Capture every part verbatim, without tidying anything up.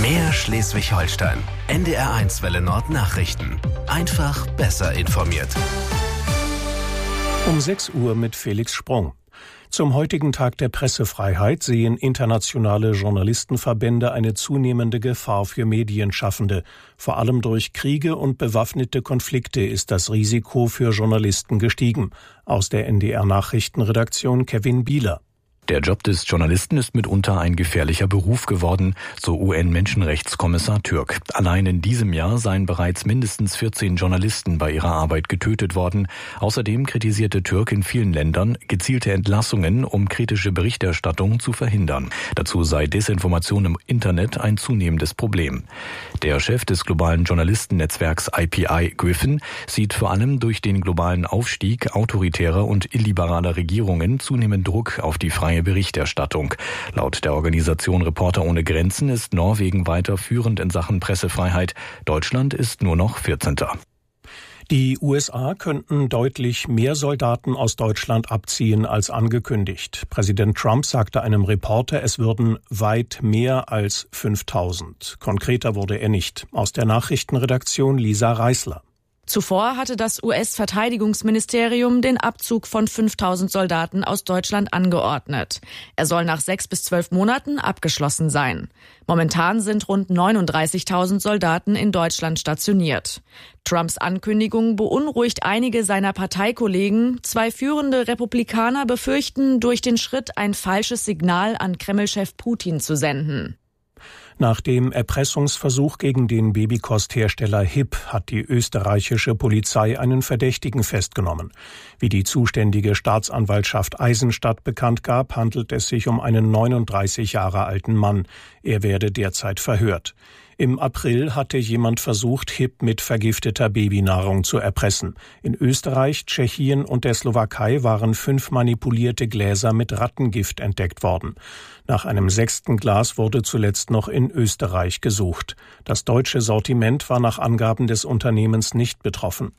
Mehr Schleswig-Holstein. N D R eins Welle Nord Nachrichten. Einfach besser informiert. Um sechs Uhr mit Felix Sprung. Zum heutigen Tag der Pressefreiheit sehen internationale Journalistenverbände eine zunehmende Gefahr für Medienschaffende. Vor allem durch Kriege und bewaffnete Konflikte ist das Risiko für Journalisten gestiegen. Aus der N D R Nachrichtenredaktion Kevin Bieler. Der Job des Journalisten ist mitunter ein gefährlicher Beruf geworden, so U N-Menschenrechtskommissar Türk. Allein in diesem Jahr seien bereits mindestens vierzehn Journalisten bei ihrer Arbeit getötet worden. Außerdem kritisierte Türk in vielen Ländern gezielte Entlassungen, um kritische Berichterstattung zu verhindern. Dazu sei Desinformation im Internet ein zunehmendes Problem. Der Chef des globalen Journalistennetzwerks I P I, Griffin, sieht vor allem durch den globalen Aufstieg autoritärer und illiberaler Regierungen zunehmend Druck auf die freie Berichterstattung. Laut der Organisation Reporter ohne Grenzen ist Norwegen weiter führend in Sachen Pressefreiheit. Deutschland ist nur noch vierzehnter Die U S A könnten deutlich mehr Soldaten aus Deutschland abziehen als angekündigt. Präsident Trump sagte einem Reporter, es würden weit mehr als fünftausend. Konkreter wurde er nicht. Aus der Nachrichtenredaktion Lisa Reißler. Zuvor hatte das U S-Verteidigungsministerium den Abzug von fünftausend Soldaten aus Deutschland angeordnet. Er soll nach sechs bis zwölf Monaten abgeschlossen sein. Momentan sind rund neununddreißigtausend Soldaten in Deutschland stationiert. Trumps Ankündigung beunruhigt einige seiner Parteikollegen. Zwei führende Republikaner befürchten, durch den Schritt ein falsches Signal an Kreml-Chef Putin zu senden. Nach dem Erpressungsversuch gegen den Babykosthersteller H I P hat die österreichische Polizei einen Verdächtigen festgenommen. Wie die zuständige Staatsanwaltschaft Eisenstadt bekannt gab, handelt es sich um einen neununddreißig Jahre alten Mann. Er werde derzeit verhört. Im April hatte jemand versucht, H I P mit vergifteter Babynahrung zu erpressen. In Österreich, Tschechien und der Slowakei waren fünf manipulierte Gläser mit Rattengift entdeckt worden. Nach einem sechsten Glas wurde zuletzt noch in Österreich gesucht. Das deutsche Sortiment war nach Angaben des Unternehmens nicht betroffen.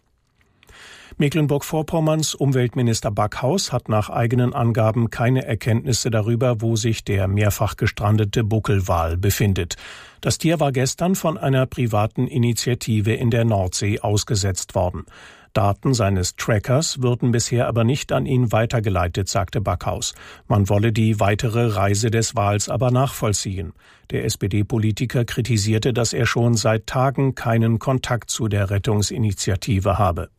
Mecklenburg-Vorpommerns Umweltminister Backhaus hat nach eigenen Angaben keine Erkenntnisse darüber, wo sich der mehrfach gestrandete Buckelwal befindet. Das Tier war gestern von einer privaten Initiative in der Nordsee ausgesetzt worden. Daten seines Trackers würden bisher aber nicht an ihn weitergeleitet, sagte Backhaus. Man wolle die weitere Reise des Wals aber nachvollziehen. Der S P D-Politiker kritisierte, dass er schon seit Tagen keinen Kontakt zu der Rettungsinitiative habe.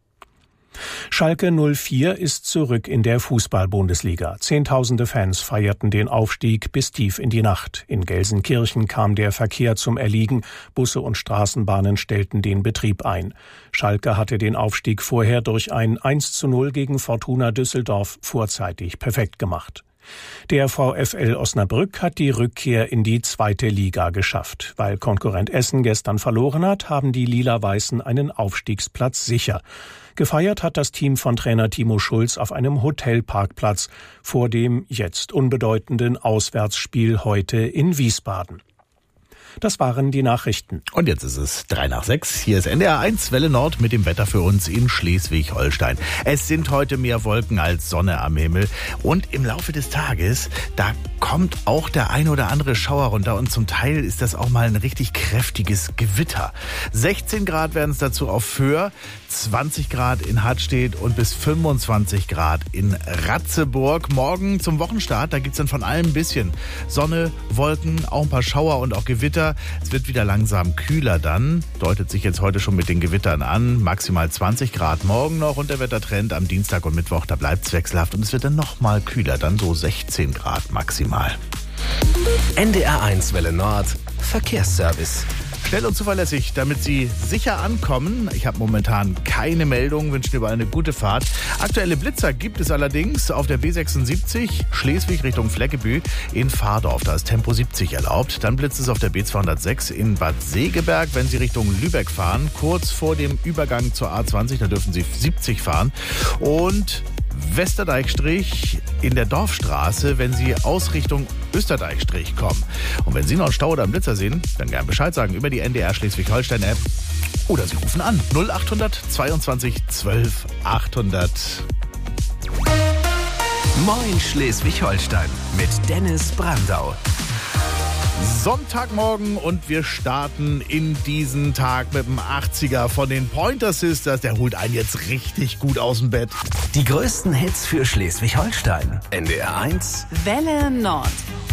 Schalke null vier ist zurück in der Fußball-Bundesliga. Zehntausende Fans feierten den Aufstieg bis tief in die Nacht. In Gelsenkirchen kam der Verkehr zum Erliegen. Busse und Straßenbahnen stellten den Betrieb ein. Schalke hatte den Aufstieg vorher durch ein eins zu null gegen Fortuna Düsseldorf vorzeitig perfekt gemacht. Der VfL Osnabrück hat die Rückkehr in die zweite Liga geschafft. Weil Konkurrent Essen gestern verloren hat, haben die Lila-Weißen einen Aufstiegsplatz sicher. Gefeiert hat das Team von Trainer Timo Schulz auf einem Hotelparkplatz vor dem jetzt unbedeutenden Auswärtsspiel heute in Wiesbaden. Das waren die Nachrichten. Und jetzt ist es drei nach sechs. Hier ist N D R eins Welle Nord mit dem Wetter für uns in Schleswig-Holstein. Es sind heute mehr Wolken als Sonne am Himmel. Und im Laufe des Tages, da kommt auch der ein oder andere Schauer runter. Und zum Teil ist das auch mal ein richtig kräftiges Gewitter. sechzehn Grad werden es dazu auf Föhr, zwanzig Grad in Hartstedt und bis fünfundzwanzig Grad in Ratzeburg. Morgen zum Wochenstart, da gibt's dann von allem ein bisschen Sonne, Wolken, auch ein paar Schauer und auch Gewitter. Es wird wieder langsam kühler dann. Deutet sich jetzt heute schon mit den Gewittern an. Maximal zwanzig Grad morgen noch und der Wettertrend am Dienstag und Mittwoch, da bleibt es wechselhaft und es wird dann noch mal kühler, dann so sechzehn Grad maximal. N D R eins Welle Nord Verkehrsservice. Schnell und zuverlässig, damit Sie sicher ankommen. Ich habe momentan keine Meldung, wünsche dir überall eine gute Fahrt. Aktuelle Blitzer gibt es allerdings auf der B sechsundsiebzig Schleswig Richtung Fleckebü in Fahrdorf. Da ist Tempo siebzig erlaubt. Dann blitzt es auf der B zweihundertsechs in Bad Segeberg, wenn Sie Richtung Lübeck fahren. Kurz vor dem Übergang zur A zwanzig, da dürfen Sie siebzig fahren. Und Westerdeichstrich in der Dorfstraße, wenn Sie aus Richtung Österdeichstrich kommen. Und wenn Sie noch einen Stau oder einen Blitzer sehen, dann gerne Bescheid sagen über die N D R Schleswig-Holstein-App. Oder Sie rufen an null achthundert zweiundzwanzig zwölf achthundert. Moin Schleswig-Holstein mit Dennis Brandau. Sonntagmorgen und wir starten in diesen Tag mit dem achtziger von den Pointer Sisters. Der holt einen jetzt richtig gut aus dem Bett. Die größten Hits für Schleswig-Holstein. N D R eins Welle Nord.